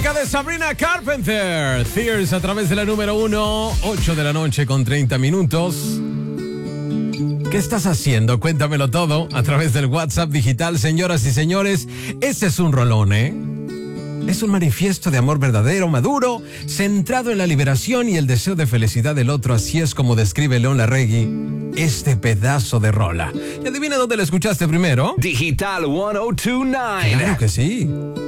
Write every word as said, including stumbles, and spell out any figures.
música de Sabrina Carpenter. Tears a través de la número uno, ocho de la noche con treinta minutos. ¿Qué estás haciendo? Cuéntamelo todo a través del WhatsApp digital, señoras y señores. Ese es un rolón, ¿eh? Es un manifiesto de amor verdadero, maduro, centrado en la liberación y el deseo de felicidad del otro. Así es como describe León Larregui este pedazo de rola. ¿Y adivina dónde la escuchaste primero? Digital ciento veintinueve. Claro que sí.